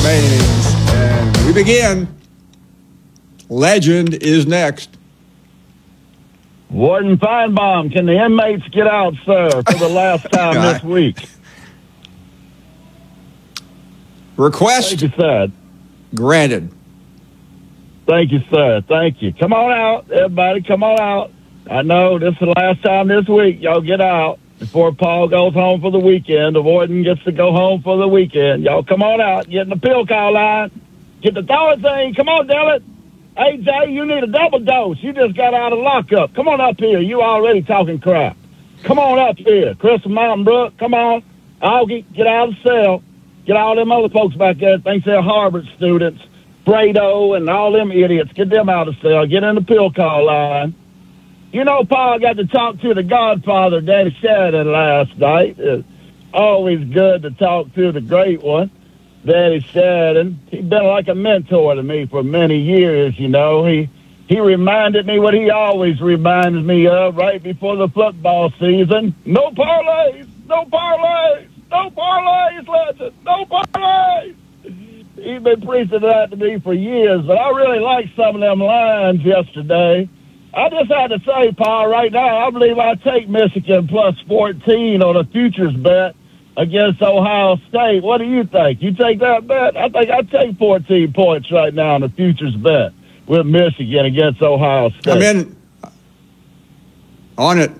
remains. And we begin. Legend is next. Warden Feinbaum, can the inmates get out, sir, for the last time this week? Request Thank you, sir. Granted. Thank you, sir. Thank you. Come on out, everybody. Come on out. I know this is the last time this week. Y'all get out before Paul goes home for the weekend. The warden gets to go home for the weekend. Y'all come on out. Get in the pill call line. Get the throwing thing. Come on, Dylan. Hey, Jay, you need a double dose. You just got out of lockup. Come on up here. You already talking crap. Come on up here. Chris from Mountain Brook, come on. Augie, get out of the cell. Get all them other folks back there that think they're Harvard students. Brado and all them idiots. Get them out of the cell. Get in the pill call line. You know, Paul got to talk to the Godfather, Daddy Sheridan, last night. It's always good to talk to the great one, Daddy Sheridan. He's been like a mentor to me for many years, you know. He reminded me what he always reminds me of right before the football season. No parlays, no parlays, no parlays, legend, no parlays. He's been preaching that to me for years, but I really liked some of them lines yesterday. I just had to say, Paul, right now, I believe I take Michigan plus 14 on a futures bet against Ohio State. What do you think? You take that bet? I think I take 14 points right now on the futures bet with Michigan against Ohio State. I'm in on it.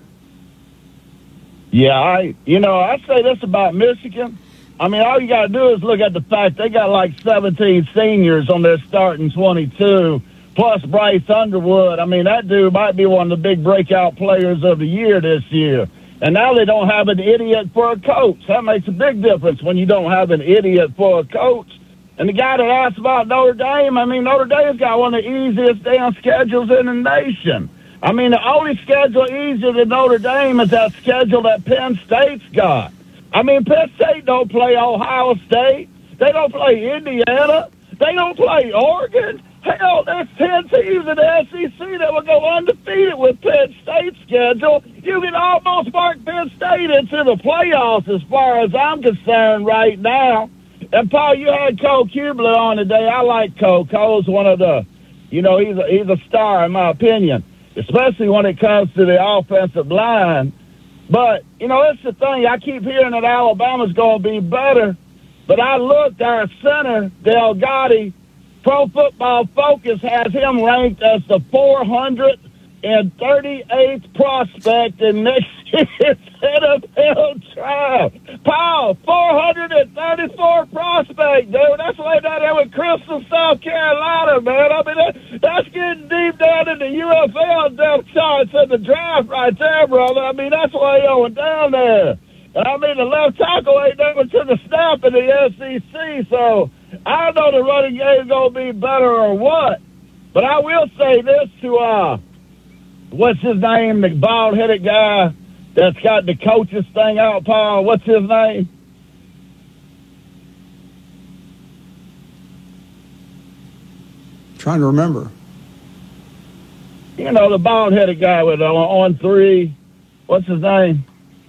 Yeah, I say this about Michigan. I mean, all you got to do is look at the fact they got like 17 seniors on their starting 22, plus Bryce Underwood. I mean, that dude might be one of the big breakout players of the year this year. And now they don't have an idiot for a coach. That makes a big difference when you don't have an idiot for a coach. And the guy that asked about Notre Dame, I mean, Notre Dame's got one of the easiest damn schedules in the nation. I mean, the only schedule easier than Notre Dame is that schedule that Penn State's got. I mean, Penn State don't play Ohio State. They don't play Indiana. They don't play Oregon. Hell, there's 10 teams in the SEC that will go undefeated with Penn State's schedule. You can almost mark Penn State into the playoffs as far as I'm concerned right now. And, Paul, you had Cole Kubler on today. I like Cole. Cole's one of the, he's a star in my opinion, especially when it comes to the offensive line. But, it's the thing. I keep hearing that Alabama's going to be better. But I looked, our center, Del Gotti, Pro Football Focus has him ranked as the 438th prospect in next year's NFL draft. Paul, 434 prospect, dude. That's way down there with Crystal, South Carolina, man. I mean, that's getting deep down in the UFL depth charts in the draft right there, brother. I mean, that's way on down there. And I mean, the left tackle ain't never took a snap in the SEC, so I don't know the running game's going to be better or what. But I will say this to, what's his name, the bald-headed guy that's got the coaches thing out, Paul. What's his name? Trying to remember. The bald-headed guy with on three. What's his name?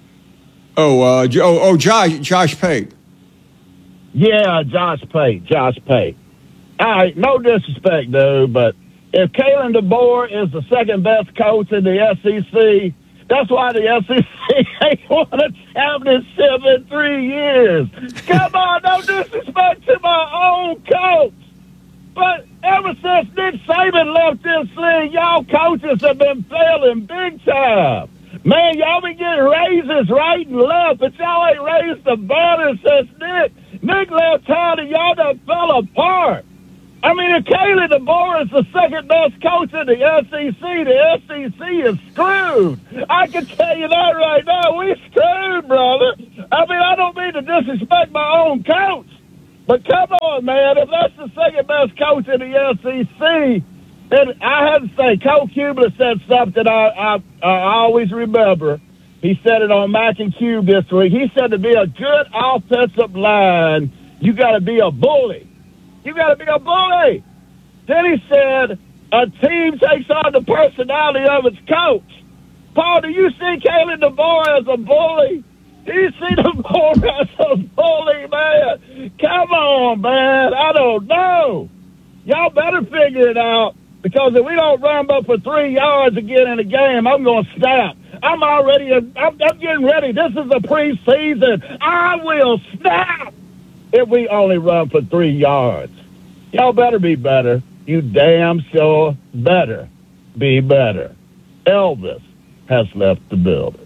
Josh Pate. Yeah, Josh Pate. All right, no disrespect, dude, but if Kalen DeBoer is the second best coach in the SEC, that's why the SEC ain't won a championship in 3 years. Come on, no disrespect to my own coach. But ever since Nick Saban left this league, y'all coaches have been failing big time. Man, y'all been getting raises right and left, but y'all ain't raised the bar since Nick. Nick left town and y'all done fell apart. I mean, if Kalen DeBoer is the second best coach in the SEC is screwed. I can tell you that right now. We screwed, brother. I mean, I don't mean to disrespect my own coach, but come on, man. If that's the second best coach in the SEC, and I have to say, Cole Kubler said something I always remember. He said it on Mac and Cube this week. He said to be a good offensive line, you got to be a bully. You got to be a bully. Then he said a team takes on the personality of its coach. Paul, do you see Kalen DeBoer as a bully? Do you see the ball wrestlers bully, man? Come on, man. I don't know. Y'all better figure it out, because if we don't run but for 3 yards again in the game, I'm going to snap. I'm getting ready. This is the preseason. I will snap if we only run for 3 yards. Y'all better be better. You damn sure better be better. Elvis has left the building.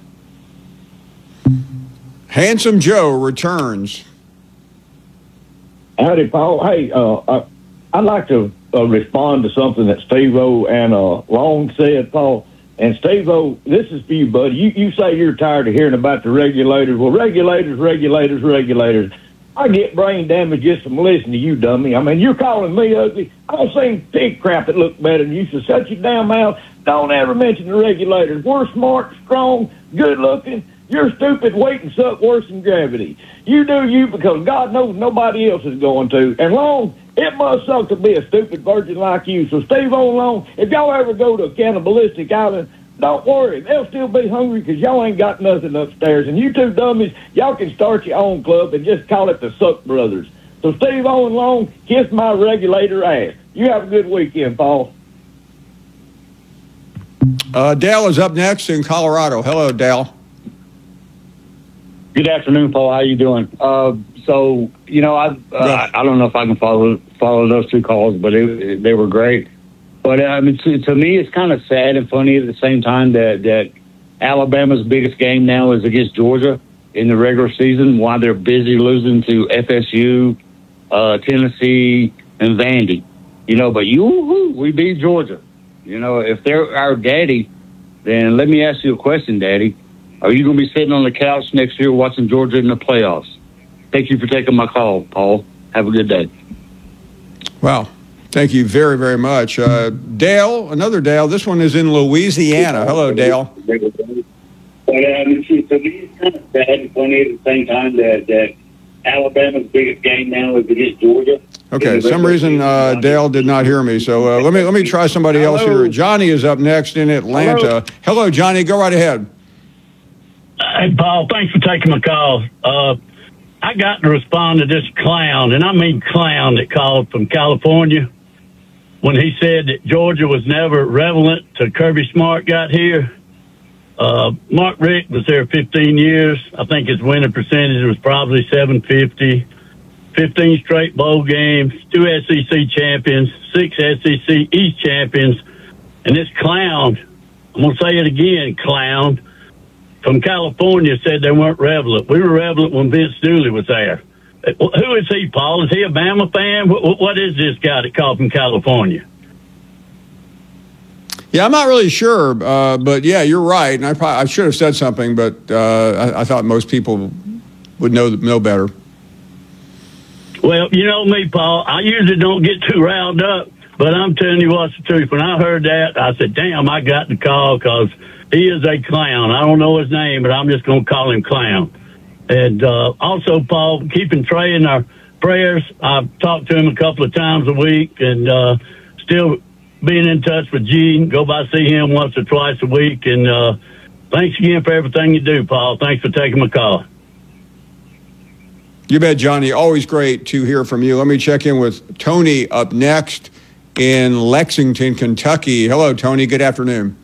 Handsome Joe returns. Howdy, Paul. Hey, I'd like to respond to something that Steve-O and Long said, Paul. And Steve-O, this is for you, buddy. You say you're tired of hearing about the regulators. Well, regulators. I get brain damage just from listening to you, dummy. I mean, you're calling me ugly. I've seen pig crap that look better than you, so shut your damn mouth. Don't ever mention the regulators. We're smart, strong, good-looking. You're stupid, weight and suck worse than gravity. You do you, because God knows nobody else is going to. And Long, it must suck to be a stupid virgin like you. So Steve-O and Long, if y'all ever go to a cannibalistic island, don't worry. They'll still be hungry because y'all ain't got nothing upstairs. And you two dummies, y'all can start your own club and just call it the Suck Brothers. So Steve-O and Long, kiss my regulator ass. You have a good weekend, Paul. Dale is up next in Colorado. Hello, Dale. Good afternoon, Paul. How you doing? So, you know, I don't know if I can follow those two calls, but they were great. But I mean, to me, it's kind of sad and funny at the same time that Alabama's biggest game now is against Georgia in the regular season, while they're busy losing to FSU, Tennessee, and Vandy. You know, but we beat Georgia. You know, if they're our daddy, then let me ask you a question, Daddy. Are you going to be sitting on the couch next year watching Georgia in the playoffs? Thank you for taking my call, Paul. Have a good day. Well, thank you very, very much. Dale, another Dale. This one is in Louisiana. Hello, Dale. But to me, it's kind of sad and funny at the same time that Alabama's biggest game now is against Georgia. Okay, some reason Dale did not hear me, so let me try somebody else here. Johnny is up next in Atlanta. Hello, Johnny. Go right ahead. Hey, Paul, thanks for taking my call. I got to respond to this clown, and I mean clown, that called from California when he said that Georgia was never relevant till Kirby Smart got here. Mark Richt was there 15 years. I think his winning percentage was probably .750. 15 straight bowl games, 2 SEC champions, 6 SEC East champions. And this clown, I'm going to say it again, clown, from California said they weren't relevant. We were relevant when Vince Dooley was there. Who is he, Paul? Is he a Bama fan? What is this guy that called from California? Yeah, I'm not really sure, but yeah, you're right. And I should have said something, but I thought most people would know better. Well, you know me, Paul. I usually don't get too riled up, but I'm telling you what's the truth. When I heard that, I said, damn, I got the call, because he is a clown. I don't know his name, but I'm just going to call him Clown. And also, Paul, keeping Trey in our prayers. I've talked to him a couple of times a week, and still being in touch with Gene. Go by see him once or twice a week. And thanks again for everything you do, Paul. Thanks for taking my call. You bet, Johnny. Always great to hear from you. Let me check in with Tony up next in Lexington, Kentucky. Hello, Tony. Good afternoon.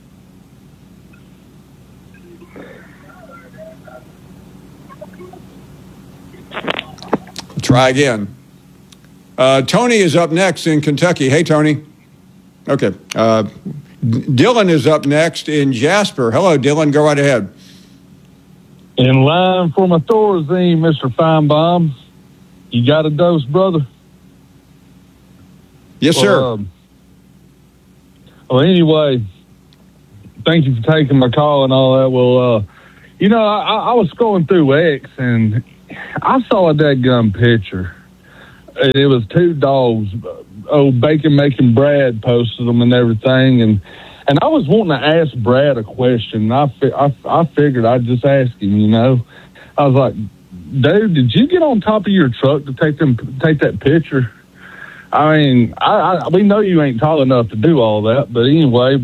Try again. Tony is up next in Kentucky. Hey, Tony. Okay. Dylan is up next in Jasper. Hello, Dylan. Go right ahead. In line for my Thorazine, Mr. Feinbaum. You got a dose, brother? Yes, sir. Well, anyway, thank you for taking my call and all that. Well, you know, I was scrolling through X, and I saw a dadgum picture. And it was 2 dogs. Old Bacon Making Brad posted them and everything, and I was wanting to ask Brad a question. I figured I'd just ask him, you know. I was like, dude, did you get on top of your truck to take that picture? I mean, we know you ain't tall enough to do all that, but anyway,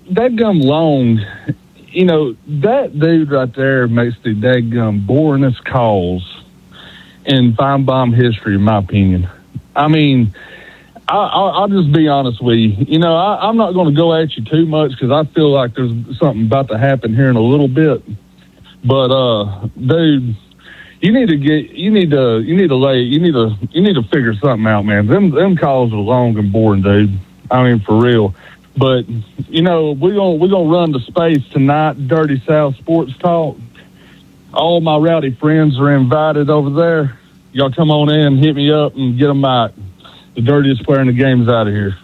dadgum Long, you know, that dude right there makes the dadgum boringest calls in Feinbaum history, in my opinion. I mean, I'll just be honest with you. You know, I'm not going to go at you too much because I feel like there's something about to happen here in a little bit. But dude, you need to figure something out, man. Them calls are long and boring, dude. I mean, for real. But you know, we're gonna run the space tonight. Dirty South Sports Talk. All my rowdy friends are invited over there. Y'all come on in, hit me up, and get them out. The dirtiest player in the game is out of here.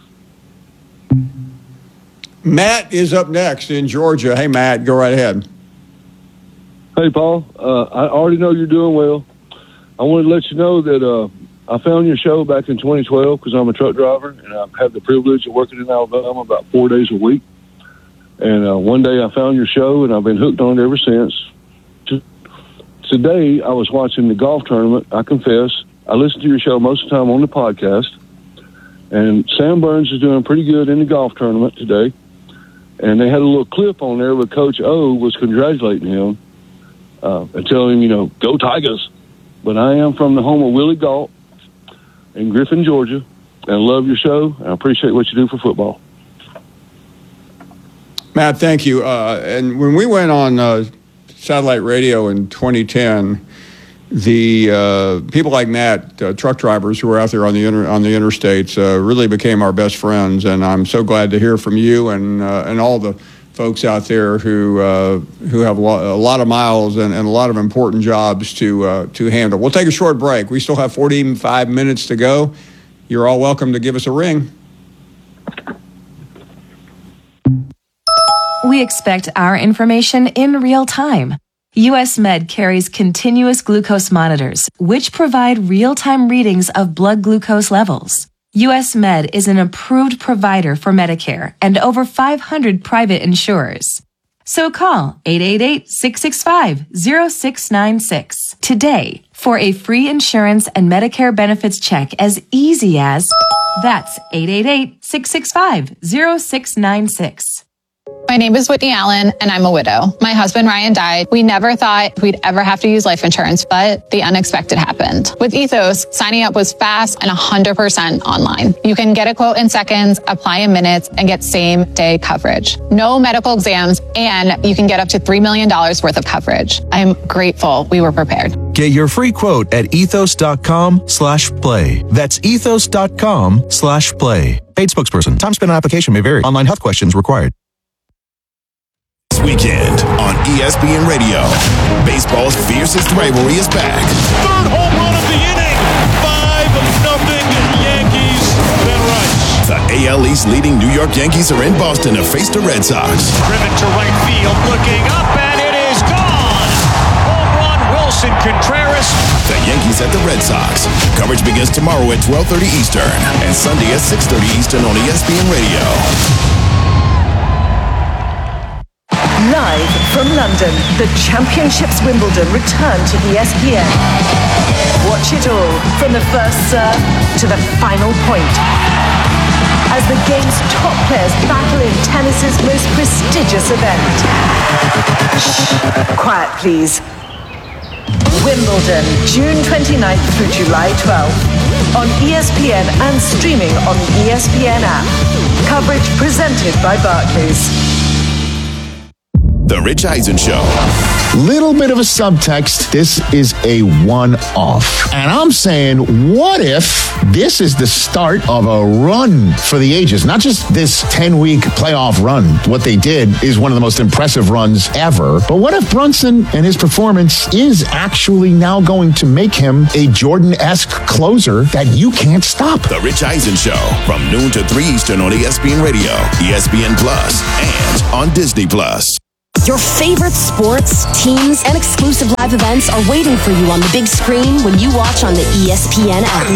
Matt is up next in Georgia. Hey, Matt, go right ahead. Hey, Paul. I already know you're doing well. I wanted to let you know that I found your show back in 2012 because I'm a truck driver, and I've had the privilege of working in Alabama about 4 days a week. And one day I found your show, and I've been hooked on it ever since. Today, I was watching the golf tournament. I confess, I listen to your show most of the time on the podcast. And Sam Burns is doing pretty good in the golf tournament today. And they had a little clip on there where Coach O was congratulating him and telling him, you know, go Tigers. But I am from the home of Willie Galt in Griffin, Georgia, and I love your show, and I appreciate what you do for football. Matt, thank you. And when we went on satellite radio in 2010, the people like Matt, truck drivers who were out there on the interstates, really became our best friends. And I'm so glad to hear from you and all the folks out there who have a lot of miles and a lot of important jobs to handle. We'll take a short break. We still have 45 minutes to go. You're all welcome to give us a ring. We expect our information in real time. US Med carries continuous glucose monitors, which provide real-time readings of blood glucose levels. US Med is an approved provider for Medicare and over 500 private insurers. So call 888-665-0696 today for a free insurance and Medicare benefits check as easy as that's 888-665-0696. My name is Whitney Allen, and I'm a widow. My husband, Ryan, died. We never thought we'd ever have to use life insurance, but the unexpected happened. With Ethos, signing up was fast and 100% online. You can get a quote in seconds, apply in minutes, and get same-day coverage. No medical exams, and you can get up to $3 million worth of coverage. I'm grateful we were prepared. Get your free quote at ethos.com/play. That's ethos.com/play. Paid spokesperson. Time spent on application may vary. Online health questions required. This weekend on ESPN Radio, baseball's fiercest rivalry is back. Third home run of the inning. 5-0 Yankees. Ben Rice. The AL East leading New York Yankees are in Boston to face the Red Sox. Driven to right field, looking up, and it is gone. Home run, Wilson Contreras. The Yankees at the Red Sox. Coverage begins tomorrow at 12:30 Eastern and Sunday at 6:30 Eastern on ESPN Radio. Live from London, the Championships Wimbledon return to ESPN. Watch it all from the first serve to the final point. As the game's top players battle in tennis's most prestigious event. Shh, quiet please. Wimbledon, June 29th through July 12th. On ESPN and streaming on the ESPN app. Coverage presented by Barclays. The Rich Eisen Show. Little bit of a subtext. This is a one-off. And I'm saying, what if this is the start of a run for the ages? Not just this 10-week playoff run. What they did is one of the most impressive runs ever. But what if Brunson and his performance is actually now going to make him a Jordan-esque closer that you can't stop? The Rich Eisen Show from noon to 3 Eastern on ESPN Radio, ESPN Plus, and on Disney Plus. Your favorite sports, teams, and exclusive live events are waiting for you on the big screen when you watch on the ESPN app.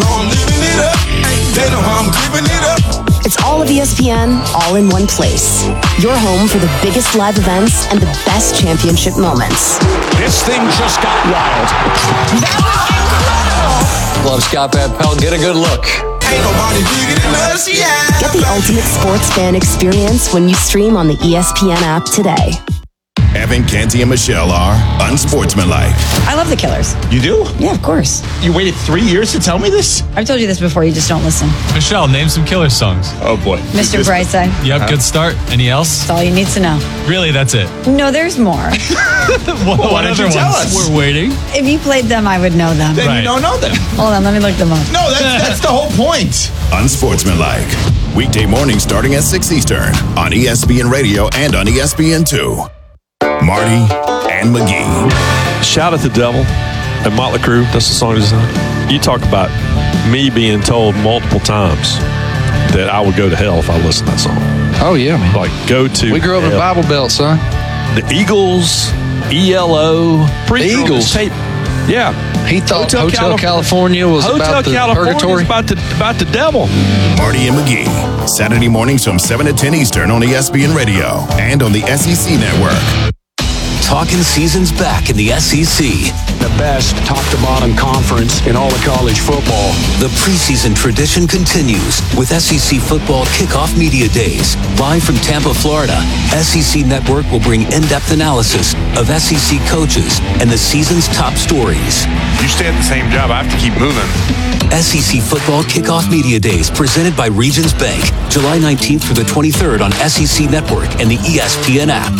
It's all of ESPN, all in one place. Your home for the biggest live events and the best championship moments. This thing just got wild. Love Scott Van Pelt. Get a good look Ain't nobody bigger than us, yeah. Get the ultimate sports fan experience when you stream on the ESPN app today. Evan, Canty, and Michelle are unsportsmanlike. I love the Killers. You do? Yeah, of course. You waited 3 years to tell me this? I've told you this before, you just don't listen. Michelle, name some Killer songs. Oh, boy. Mr. Brightside. Yep, good start. Any else? That's all you need to know. Really, that's it? No, there's more. What other ones? We're waiting. If you played them, I would know them. Then you don't know them. Hold on, let me look them up. No, that's the whole point. Unsportsmanlike. Weekday mornings starting at 6 Eastern on ESPN Radio and on ESPN2. Marty and McGee. Shout at the Devil and Motley Crue. That's the song design. You talk about me being told multiple times that I would go to hell if I listened to that song. Oh, yeah, man. Like, go to We grew up in hell. Bible Belt, son. The Eagles, ELO. The Eagles? Tape. Yeah. He thought Hotel California was about the purgatory. About the devil. Marty and McGee. Saturday mornings from 7 to 10 Eastern on ESPN Radio and on the SEC Network. Talking seasons back in the SEC. The best top-to-bottom conference in all of college football. The preseason tradition continues with SEC Football Kickoff Media Days. Live from Tampa, Florida, SEC Network will bring in-depth analysis of SEC coaches and the season's top stories. You stay at the same job, I have to keep moving. SEC Football Kickoff Media Days presented by Regions Bank. July 19th through the 23rd on SEC Network and the ESPN app.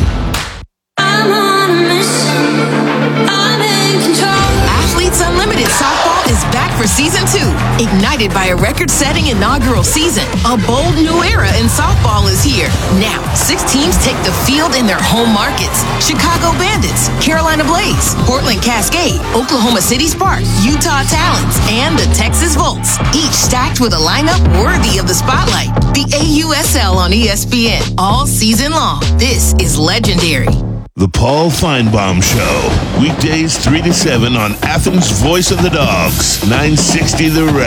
Athletes Unlimited Softball is back for season 2. Ignited by a record-setting inaugural season, a bold new era in softball is here. Now, 6 teams take the field in their home markets. Chicago Bandits, Carolina Blaze, Portland Cascade, Oklahoma City Sparks, Utah Talons, and the Texas Volts. Each stacked with a lineup worthy of the spotlight. The AUSL on ESPN all season long. This is legendary. The Paul Feinbaum Show. Weekdays 3 to 7 on Athens' Voice of the Dogs, 960 The Ref.